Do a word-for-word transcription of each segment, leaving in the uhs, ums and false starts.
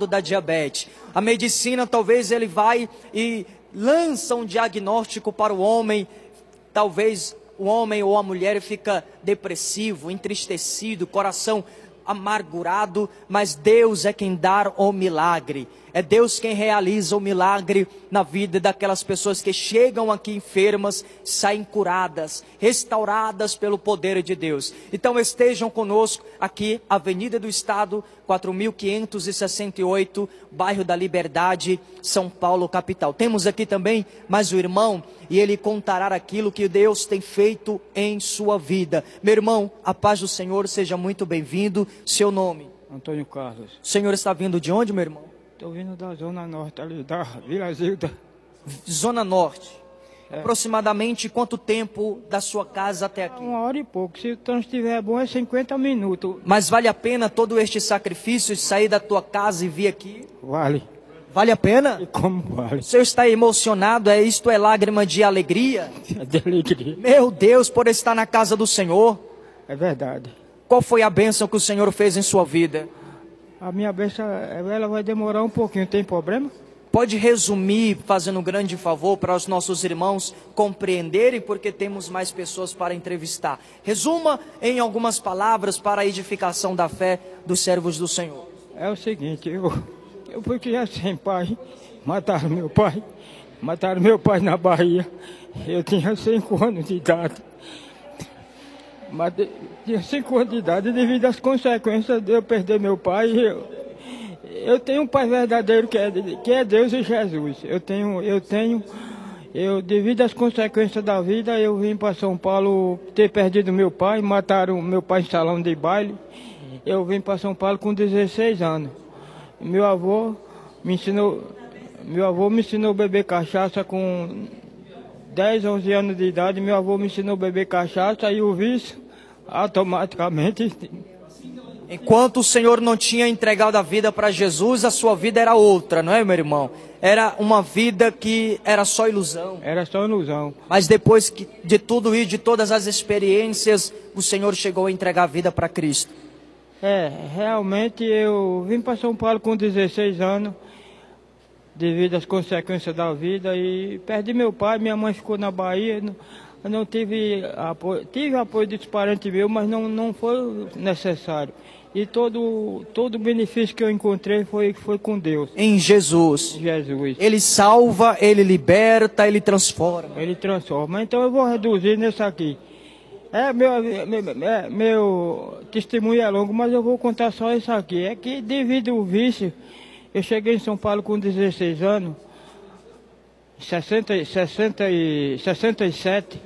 lado da diabetes. A medicina talvez ele vai e lança um diagnóstico para o homem, talvez o homem ou a mulher fica depressivo, entristecido, coração amargurado, mas Deus é quem dá o milagre. É Deus quem realiza o milagre na vida daquelas pessoas que chegam aqui enfermas, saem curadas, restauradas pelo poder de Deus. Então estejam conosco aqui, Avenida do Estado, quatro mil quinhentos e sessenta e oito, bairro da Liberdade, São Paulo, capital. Temos aqui também mais um irmão, e ele contará aquilo que Deus tem feito em sua vida. Meu irmão, a paz do Senhor, seja muito bem-vindo. Seu nome? Antônio Carlos. O senhor está vindo de onde, meu irmão? Estou vindo da Zona Norte, ali da Vila Zilda. Zona Norte. É. Aproximadamente quanto tempo da sua casa até aqui? Uma hora e pouco. Se o trânsito estiver bom, é cinquenta minutos. Mas vale a pena todo este sacrifício de sair da tua casa e vir aqui? Vale. Vale a pena? E como vale? O senhor está emocionado? É, isto é lágrima de alegria? De alegria. Meu Deus, por estar na casa do Senhor. É verdade. Qual foi a bênção que o Senhor fez em sua vida? A minha bênção, ela vai demorar um pouquinho, tem problema? Pode resumir, fazendo um grande favor para os nossos irmãos compreenderem, porque temos mais pessoas para entrevistar. Resuma em algumas palavras para a edificação da fé dos servos do Senhor. É o seguinte, eu, eu fui criado sem pai, mataram meu pai, mataram meu pai na Bahia, eu tinha cinco anos de idade. Mas tinha cinco anos de idade, devido às consequências de eu perder meu pai, eu, eu tenho um pai verdadeiro que é, que é Deus e Jesus. Eu tenho, eu tenho, eu devido às consequências da vida, eu vim para São Paulo ter perdido meu pai, mataram meu pai em salão de baile. Eu vim para São Paulo com dezesseis anos. Meu avô me ensinou, meu avô me ensinou a beber cachaça com dez, onze anos de idade. Meu avô me ensinou a beber cachaça e o vício automaticamente. Enquanto o Senhor não tinha entregado a vida para Jesus, a sua vida era outra, não é, meu irmão? Era uma vida que era só ilusão. Era só ilusão. Mas depois que, de tudo isso, de todas as experiências, o Senhor chegou a entregar a vida para Cristo. É, realmente eu vim para São Paulo com dezesseis anos, devido às consequências da vida, e perdi meu pai, minha mãe ficou na Bahia. Não, eu não tive apoio, tive apoio dos parentes meus, mas não, não foi necessário. E todo, todo o benefício que eu encontrei foi, foi com Deus. Em Jesus. Jesus. Ele salva, Ele liberta, Ele transforma. Ele transforma. Então eu vou reduzir nesse aqui. É, meu, meu, é, meu testemunho é longo, mas eu vou contar só isso aqui. É que devido ao vício, eu cheguei em São Paulo com dezesseis anos, sessenta, sessenta e, sessenta e sete,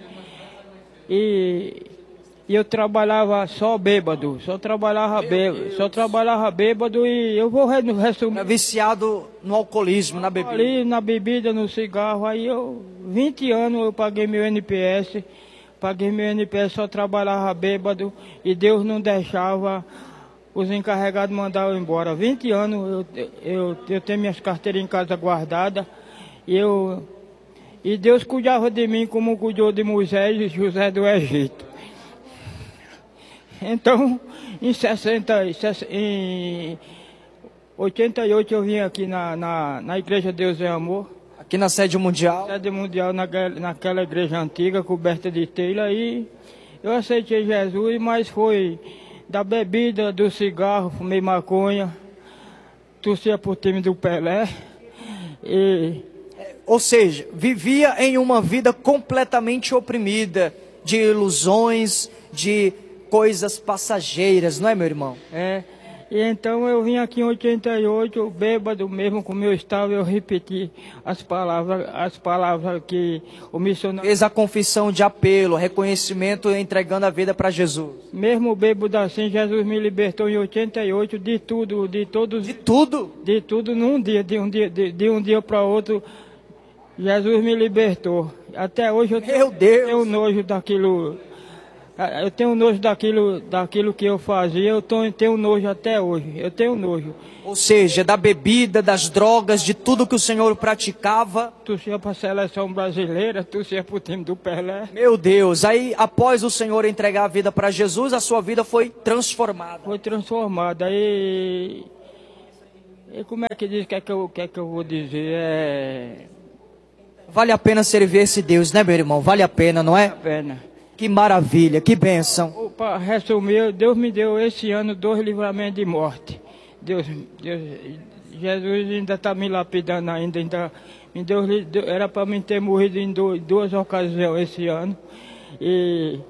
e, e eu trabalhava só bêbado, só trabalhava bêbado, só trabalhava bêbado e eu vou resumir. Era viciado no alcoolismo, na bebida. Ali na bebida, no cigarro, aí eu, vinte anos eu paguei meu N P S, paguei meu N P S, só trabalhava bêbado e Deus não deixava os encarregados mandar eu embora. vinte anos eu, eu, eu tenho minhas carteiras em casa guardadas e eu... E Deus cuidava de mim como cuidou de Moisés e José do Egito. Então, em, sessenta, em oitenta e oito eu vim aqui na, na, na Igreja Deus é Amor. Aqui na sede mundial. Sede mundial, naquela, naquela igreja antiga, coberta de telha. E eu aceitei Jesus, mas foi da bebida, do cigarro, fumei maconha, torcia por time do Pelé. E... Ou seja, vivia em uma vida completamente oprimida, de ilusões, de coisas passageiras, não é, meu irmão? É, e então eu vim aqui em oitenta e oito, bêbado mesmo, como eu estava, eu repeti as palavras, as palavras que o missionário... Fez a confissão de apelo, reconhecimento, entregando a vida para Jesus. Mesmo bêbado assim, Jesus me libertou em oitenta e oito de tudo, de todos... De tudo? De tudo, num dia, de um dia, de, de um dia para outro... Jesus me libertou. Até hoje eu Meu Deus. tenho nojo daquilo. Eu tenho nojo daquilo, daquilo que eu fazia. Eu tenho nojo até hoje. Eu tenho nojo. Ou seja, da bebida, das drogas, de tudo que o Senhor praticava. Torcia para a seleção brasileira, torcia para o time do Pelé. Meu Deus, aí após o Senhor entregar a vida para Jesus, a sua vida foi transformada. Foi transformada. Aí E como é que diz, o que é que eu, que é que eu vou dizer? É... Vale a pena servir esse Deus, né, meu irmão? Vale a pena, não é? Vale a pena. Que maravilha, que bênção. Para resumir, Deus me deu esse ano dois livramentos de morte. Deus, Deus, Jesus ainda está me lapidando ainda. ainda me deu, era para mim ter morrido em duas, duas ocasiões esse ano. E,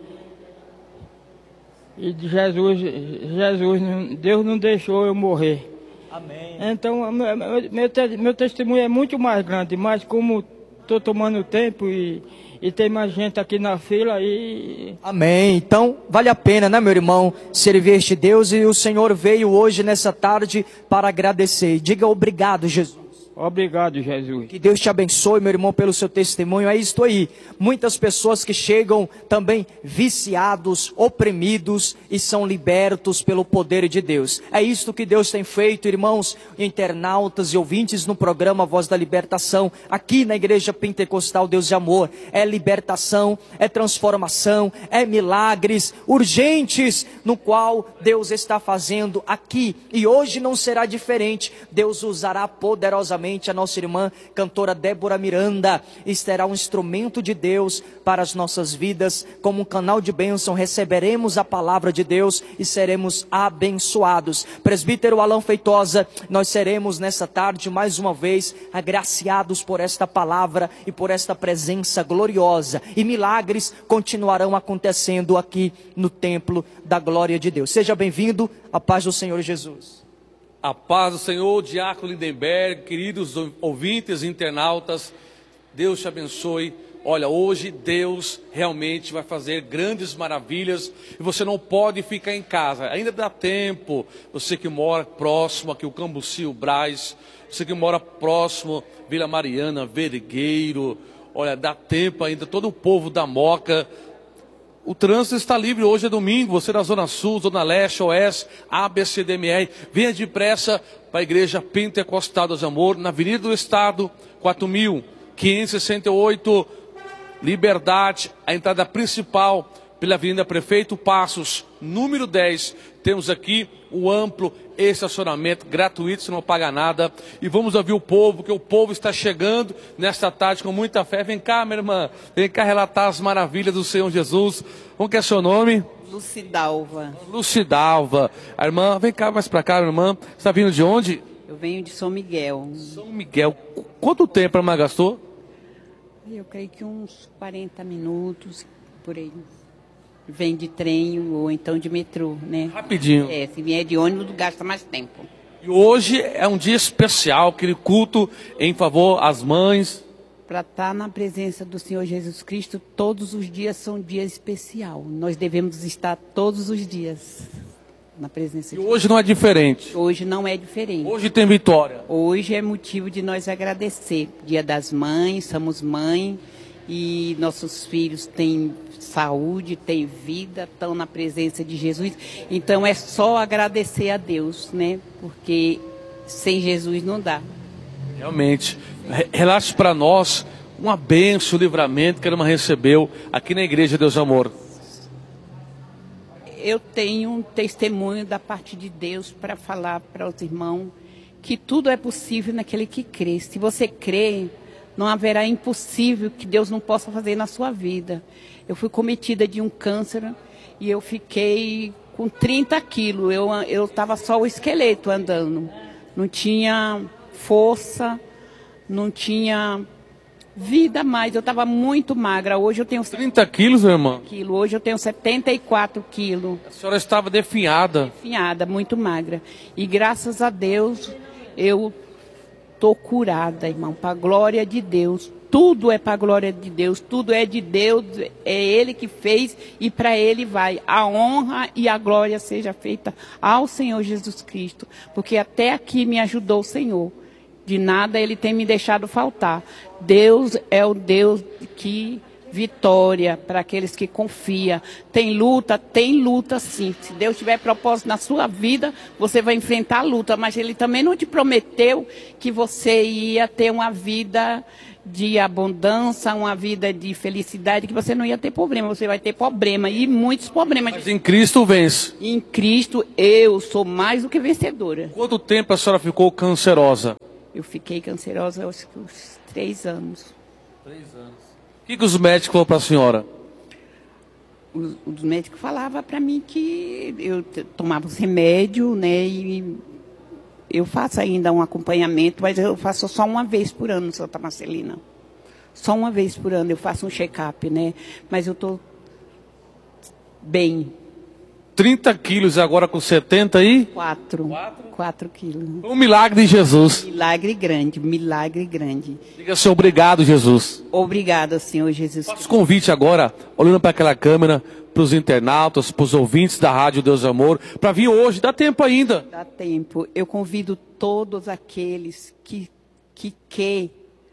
e Jesus, Jesus, Deus não deixou eu morrer. Amém. Então, meu, meu, meu testemunho é muito mais grande, mas como estou tomando tempo e, e tem mais gente aqui na fila e... Amém. Então, vale a pena, né, meu irmão, servir este Deus, e o Senhor veio hoje, nessa tarde, para agradecer. Diga obrigado, Jesus. Obrigado, Jesus. Que Deus te abençoe, meu irmão, pelo seu testemunho. É isto aí. Muitas pessoas que chegam também viciados, oprimidos e são libertos pelo poder de Deus. É isto que Deus tem feito, irmãos, internautas e ouvintes no programa Voz da Libertação, aqui na Igreja Pentecostal Deus de Amor. É libertação, é transformação, é milagres urgentes, no qual Deus está fazendo aqui. E hoje não será diferente. Deus usará poderosamente a nossa irmã cantora Débora Miranda, e será um instrumento de Deus para as nossas vidas. Como um canal de bênção, receberemos a palavra de Deus e seremos abençoados. Presbítero Alan Feitosa, nós seremos nessa tarde mais uma vez agraciados por esta palavra e por esta presença gloriosa, e milagres continuarão acontecendo aqui no templo da glória de Deus. Seja bem-vindo, a paz do Senhor Jesus. A paz do Senhor, Diácono Lindenberg, queridos ouvintes, internautas, Deus te abençoe. Olha, hoje Deus realmente vai fazer grandes maravilhas e você não pode ficar em casa, ainda dá tempo. Você que mora próximo aqui, o Cambuci, o Brás, você que mora próximo, Vila Mariana, Vergueiro, olha, dá tempo ainda, todo o povo da Moca. O trânsito está livre, hoje é domingo, você da Zona Sul, Zona Leste, Oeste, A B C D M R, venha depressa para a Igreja Pentecostal de Amor, na Avenida do Estado, quatro mil quinhentos e sessenta e oito, Liberdade, a entrada principal pela Avenida Prefeito Passos, número dez, temos aqui o amplo estacionamento gratuito, você não paga nada, e vamos ouvir o povo, que o povo está chegando nesta tarde com muita fé. Vem cá, minha irmã, vem cá relatar as maravilhas do Senhor Jesus. Como que é seu nome? Lucidalva. Lucidalva. A irmã, vem cá mais para cá, minha irmã, você está vindo de onde? Eu venho de São Miguel. São Miguel. Quanto tempo a irmã gastou? Eu creio que uns quarenta minutos, por aí. Vem de trem ou então de metrô, né? Rapidinho. É, se vier de ônibus, gasta mais tempo. E hoje é um dia especial, aquele culto em favor às mães. Para estar na presença do Senhor Jesus Cristo, todos os dias são dias especial. Nós devemos estar todos os dias na presença E de hoje não é diferente. Hoje não é diferente. Hoje tem vitória. Hoje é motivo de nós agradecer. Dia das Mães, somos mãe e nossos filhos têm saúde, têm vida, estão na presença de Jesus. Então é só agradecer a Deus, né? Porque sem Jesus não dá. Realmente. Relate para nós uma bênção, o livramento que a irmã recebeu aqui na Igreja Deus Amor. Eu tenho um testemunho da parte de Deus para falar para os irmãos que tudo é possível naquele que crê. Se você crê, não haverá impossível que Deus não possa fazer na sua vida. Eu fui cometida de um câncer e eu fiquei com trinta quilos. Eu estava só o esqueleto andando. Não tinha força, não tinha vida mais. Eu estava muito magra. Hoje eu tenho trinta quilos, minha irmã? Quilos. Hoje eu tenho setenta e quatro quilos. A senhora estava definhada. Definhada, muito magra. E graças a Deus eu estou curada, irmão, para a glória de Deus. Tudo é para a glória de Deus, tudo é de Deus, é Ele que fez e para Ele vai. A honra e a glória seja feita ao Senhor Jesus Cristo, porque até aqui me ajudou o Senhor. De nada Ele tem me deixado faltar. Deus é o Deus que vitória para aqueles que confiam. Tem luta, tem luta sim. Se Deus tiver propósito na sua vida, você vai enfrentar a luta, mas Ele também não te prometeu que você ia ter uma vida de abundância, uma vida de felicidade, que você não ia ter problema, você vai ter problema, e muitos problemas. Mas em Cristo vence. Em Cristo eu sou mais do que vencedora. Quanto tempo a senhora ficou cancerosa? Eu fiquei cancerosa aos uns três anos. Três anos. O que, que os médicos falaram para a senhora? Os, os médicos falavam para mim que eu tomava os remédios, né, e eu faço ainda um acompanhamento, mas eu faço só uma vez por ano, Santa Marcelina. Só uma vez por ano eu faço um check-up, né? Mas eu estou bem. trinta quilos agora com setenta e? Quatro. Quatro? Quatro quilos. Um milagre de Jesus. Milagre grande, milagre grande. Diga assim, obrigado, Jesus. Obrigada, Senhor Jesus. Faço convite agora, olhando para aquela câmera, para os internautas, para os ouvintes da Rádio Deus e Amor, para vir hoje, dá tempo ainda. Dá tempo. Eu convido todos aqueles que, que querem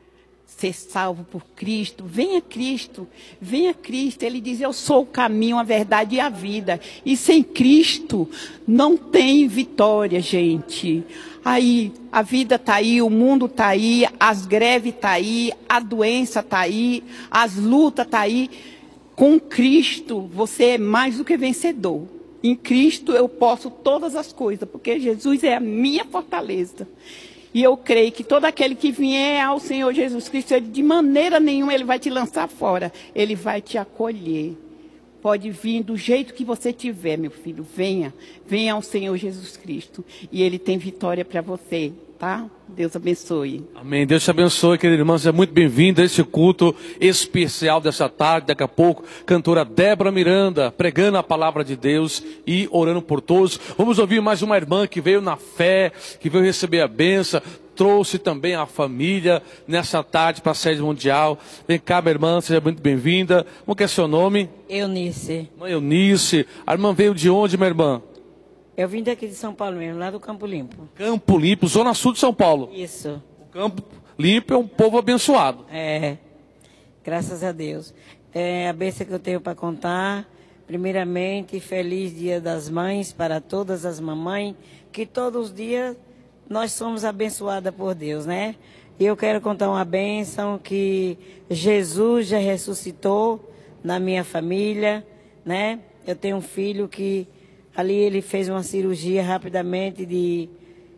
ser salvo por Cristo. Venha Cristo, venha Cristo. Ele diz, eu sou o caminho, a verdade e a vida. E sem Cristo não tem vitória, gente. Aí, a vida está aí, o mundo está aí, as greves estão aí, a doença está aí, as lutas estão aí. Com Cristo, você é mais do que vencedor. Em Cristo eu posso todas as coisas, porque Jesus é a minha fortaleza. E eu creio que todo aquele que vier ao Senhor Jesus Cristo, ele, de maneira nenhuma ele vai te lançar fora. Ele vai te acolher. Pode vir do jeito que você tiver, meu filho. Venha, venha ao Senhor Jesus Cristo. E Ele tem vitória para você, tá? Deus abençoe. Amém. Deus te abençoe, querida irmã. Seja muito bem-vinda a esse culto especial dessa tarde. Daqui a pouco, cantora Débora Miranda, pregando a palavra de Deus e orando por todos. Vamos ouvir mais uma irmã que veio na fé, que veio receber a bênção. Trouxe também a família nessa tarde para a sede mundial. Vem cá, minha irmã, seja muito bem-vinda. Como que é seu nome? Eunice. Mãe Eunice. A irmã veio de onde, minha irmã? Eu vim daqui de São Paulo mesmo, lá do Campo Limpo. Campo Limpo, zona sul de São Paulo. Isso. O Campo Limpo é um povo abençoado. É, graças a Deus. É a bênção que eu tenho para contar. Primeiramente, feliz Dia das Mães para todas as mamães, que todos os dias nós somos abençoadas por Deus, né? E eu quero contar uma bênção que Jesus já ressuscitou na minha família, né? Eu tenho um filho que ali ele fez uma cirurgia rapidamente de...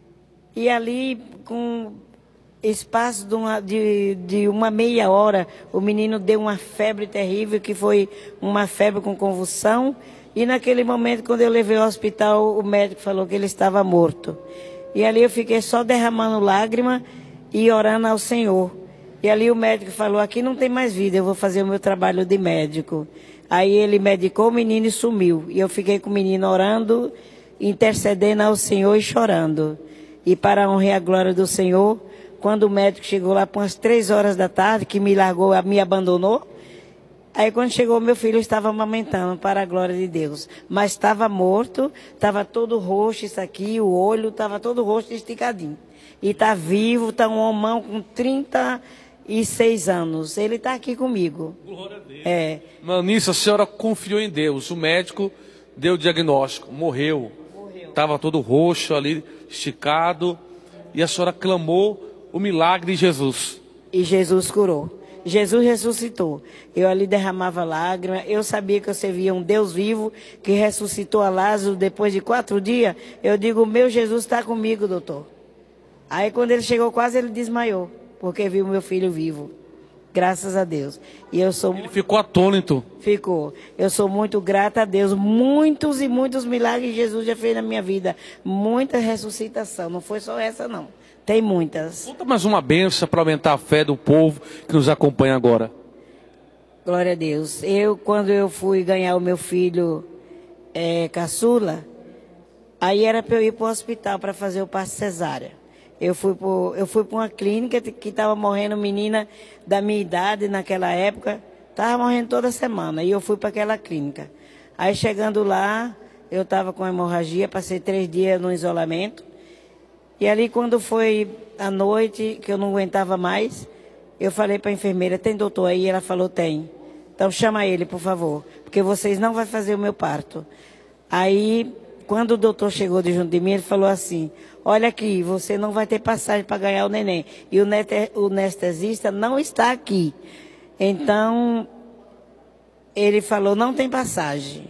E ali, com espaço de uma, de, de uma meia hora, o menino deu uma febre terrível, que foi uma febre com convulsão. E naquele momento, quando eu levei ao hospital, o médico falou que ele estava morto. E ali eu fiquei só derramando lágrima e orando ao Senhor. E ali o médico falou, aqui não tem mais vida, eu vou fazer o meu trabalho de médico. Aí ele medicou o menino e sumiu. E eu fiquei com o menino orando, intercedendo ao Senhor e chorando. E para a honra e a glória do Senhor, quando o médico chegou lá por umas três horas da tarde, que me largou, me abandonou, aí quando chegou meu filho, estava amamentando, para a glória de Deus. Mas estava morto, estava todo roxo isso aqui, o olho estava todo roxo, esticadinho. E está vivo, está um homão com trinta e seis anos. Ele está aqui comigo. Glória a Deus. É. Manice, a senhora confiou em Deus. O médico deu o diagnóstico, morreu. Estava todo roxo ali, esticado. E a senhora clamou o milagre de Jesus. E Jesus curou. Jesus ressuscitou. Eu ali derramava lágrimas. Eu sabia que eu servia um Deus vivo que ressuscitou a Lázaro depois de quatro dias. Eu digo, meu Jesus está comigo, doutor. Aí quando ele chegou quase, ele desmaiou, porque viu meu filho vivo. Graças a Deus. E eu sou Ele ficou atônito. Ficou. Eu sou muito grata a Deus. Muitos e muitos milagres Jesus já fez na minha vida. Muita ressuscitação. Não foi só essa, não. Tem muitas. Conta mais uma benção para aumentar a fé do povo que nos acompanha agora. Glória a Deus. Eu, quando eu fui ganhar o meu filho é, caçula, aí era para eu ir para o hospital para fazer o parto cesárea. Eu fui para uma clínica que estava morrendo menina da minha idade naquela época. Estava morrendo toda semana. E eu fui para aquela clínica. Aí chegando lá, eu estava com hemorragia, passei três dias no isolamento. E ali quando foi à noite, que eu não aguentava mais, eu falei para a enfermeira, tem doutor aí? Ela falou, tem. Então chama ele, por favor, porque vocês não vão fazer o meu parto. Aí Quando o doutor chegou de junto de mim, ele falou assim, olha aqui, você não vai ter passagem para ganhar o neném. E o, nete, o anestesista não está aqui. Então, ele falou, não tem passagem.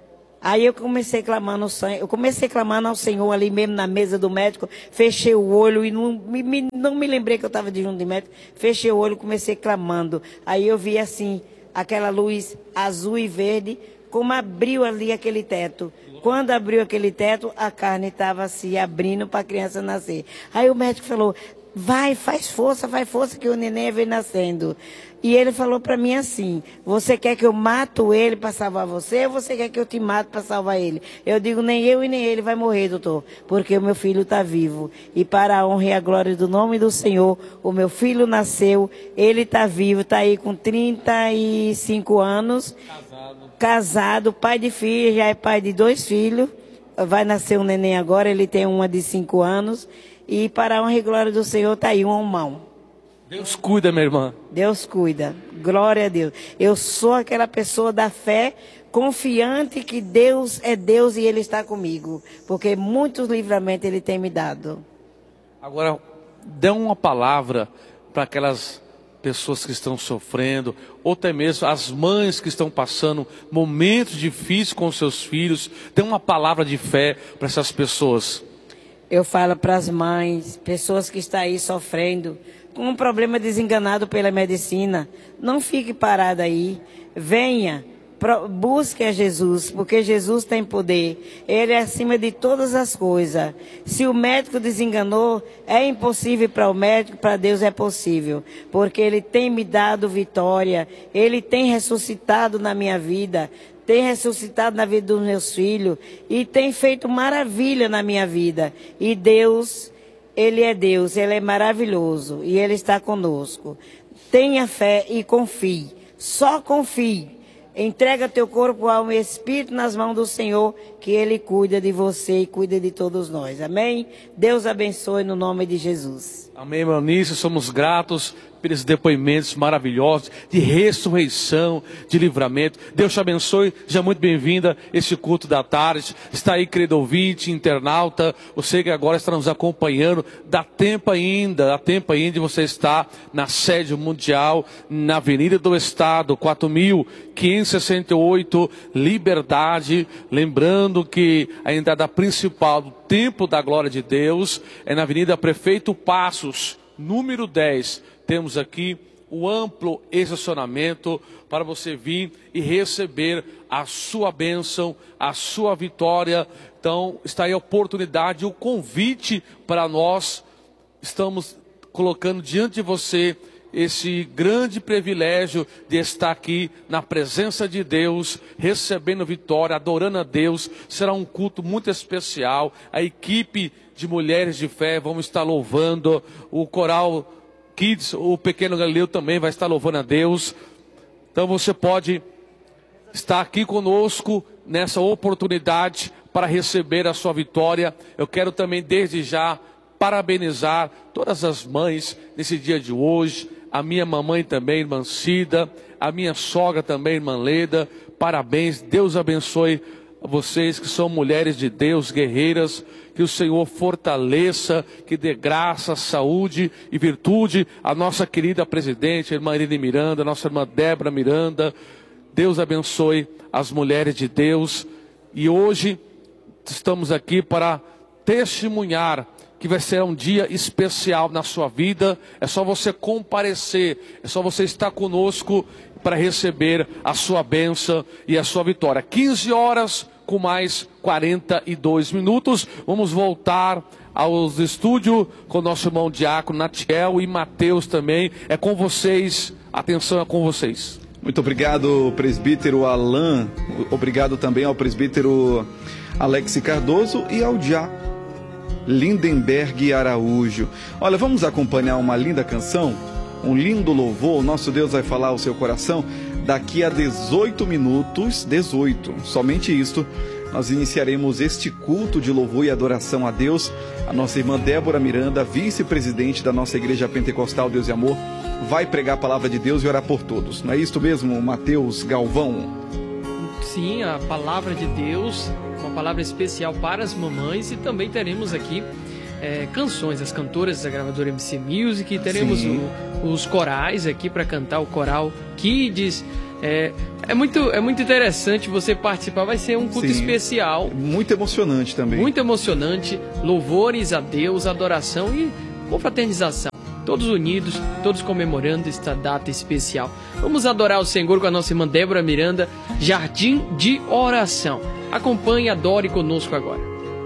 Aí eu comecei clamando, eu comecei clamando ao Senhor ali mesmo na mesa do médico, fechei o olho e não me, não me lembrei que eu estava de junto de médico, fechei o olho e comecei clamando. Aí eu vi assim, aquela luz azul e verde, como abriu ali aquele teto. Quando abriu aquele teto, a carne estava se abrindo para a criança nascer. Aí o médico falou, vai, faz força, faz força que o neném vem nascendo. E ele falou para mim assim, você quer que eu mato ele para salvar você ou você quer que eu te mato para salvar ele? Eu digo, nem eu e nem ele vai morrer, doutor, porque o meu filho está vivo. E para a honra e a glória do nome do Senhor, o meu filho nasceu, ele está vivo, está aí com trinta e cinco anos, casado. casado, pai de filho, já é pai de dois filhos, vai nascer um neném agora, ele tem uma de cinco anos, e para a honra e glória do Senhor está aí um homão. Deus cuida, minha irmã. Deus cuida. Glória a Deus. Eu sou aquela pessoa da fé, confiante que Deus é Deus e Ele está comigo. Porque muitos livramentos Ele tem me dado. Agora, dê uma palavra para aquelas pessoas que estão sofrendo, ou até mesmo as mães que estão passando momentos difíceis com seus filhos. Dê uma palavra de fé para essas pessoas. Eu falo para as mães, pessoas que estão aí sofrendo, com um problema desenganado pela medicina, não fique parado aí, venha, pro, busque a Jesus, porque Jesus tem poder, Ele é acima de todas as coisas. Se o médico desenganou, é impossível para o médico, para Deus é possível, porque Ele tem me dado vitória, Ele tem ressuscitado na minha vida, tem ressuscitado na vida dos meus filhos, e tem feito maravilha na minha vida, e Deus... Ele é Deus, Ele é maravilhoso e Ele está conosco. Tenha fé e confie, só confie. Entrega teu corpo, alma e espírito nas mãos do Senhor, que Ele cuida de você e cuida de todos nós. Amém? Deus abençoe no nome de Jesus. Amém, meu Anísio, somos gratos pelos depoimentos maravilhosos de ressurreição, de livramento. Deus te abençoe, seja muito bem-vinda a este culto da tarde. Está aí, querido ouvinte, internauta, você que agora está nos acompanhando, dá tempo ainda, dá tempo ainda de você estar na sede mundial, na Avenida do Estado, quatro mil quinhentos e sessenta e oito, Liberdade. Lembrando que a entrada principal do Templo da Glória de Deus é na Avenida Prefeito Passos, número dez. Temos aqui o amplo estacionamento para você vir e receber a sua bênção, a sua vitória. Então, está aí a oportunidade, o convite para nós. Estamos colocando diante de você esse grande privilégio de estar aqui na presença de Deus, recebendo vitória, adorando a Deus. Será um culto muito especial. A equipe de mulheres de fé vão estar louvando, o coral Kids, o pequeno Galileu também vai estar louvando a Deus. Então você pode estar aqui conosco nessa oportunidade para receber a sua vitória. Eu quero também desde já parabenizar todas as mães nesse dia de hoje. A minha mamãe também, irmã Cida, a minha sogra também, irmã Leda. Parabéns, Deus abençoe vocês que são mulheres de Deus, guerreiras. Que o Senhor fortaleça, que dê graça, saúde e virtude à nossa querida presidente, a irmã Irene Miranda, a nossa irmã Débora Miranda. Deus abençoe as mulheres de Deus. E hoje estamos aqui para testemunhar que vai ser um dia especial na sua vida. É só você comparecer, é só você estar conosco para receber a sua bênção e a sua vitória. quinze horas com mais quarenta e dois minutos. Vamos voltar aos estúdios com o nosso irmão Diácono Natiel e Mateus também. É com vocês, atenção, é com vocês. Muito obrigado, presbítero Alain. Obrigado também ao presbítero Alex Cardoso e ao diácono Lindenberg Araújo. Olha, vamos acompanhar uma linda canção, um lindo louvor. O nosso Deus vai falar ao seu coração daqui a dezoito minutos, dezoito, somente isto, nós iniciaremos este culto de louvor e adoração a Deus. A nossa irmã Débora Miranda, vice-presidente da nossa Igreja Pentecostal Deus e Amor, vai pregar a palavra de Deus e orar por todos. Não é isto mesmo, Mateus Galvão? sim a palavra de Deus, uma palavra especial para as mamães, e também teremos aqui é, canções, as cantoras da gravadora M C Music, teremos o, os corais aqui para cantar, o coral Kids. É, é, muito, é muito interessante você participar, vai ser um culto Sim, especial. Muito emocionante também. Muito emocionante, louvores a Deus, adoração e confraternização. Todos unidos, todos comemorando esta data especial. Vamos adorar o Senhor com a nossa irmã Débora Miranda, Jardim de Oração. Acompanhe e adore conosco agora.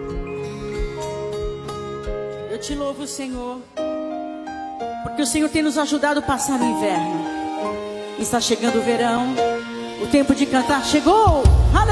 Eu te louvo, Senhor, porque o Senhor tem nos ajudado a passar o inverno. Está chegando o verão, o tempo de cantar chegou. Aleluia!